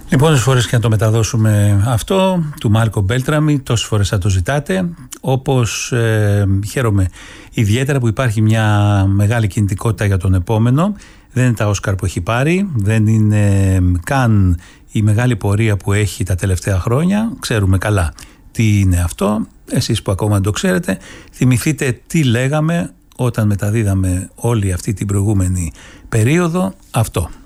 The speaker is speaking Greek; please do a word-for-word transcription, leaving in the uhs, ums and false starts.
Λοιπόν, όσες φορές και να το μεταδώσουμε αυτό του Μάρκο Μπέλτραμι, τόσες φορές θα το ζητάτε. Όπως ε, χαίρομαι ιδιαίτερα που υπάρχει μια μεγάλη κινητικότητα για τον επόμενο. Δεν είναι τα Όσκαρ που έχει πάρει, δεν είναι καν η μεγάλη πορεία που έχει τα τελευταία χρόνια. Ξέρουμε καλά τι είναι αυτό. Εσείς που ακόμα δεν το ξέρετε, θυμηθείτε τι λέγαμε όταν μεταδίδαμε όλη αυτή την προηγούμενη περίοδο. Αυτό.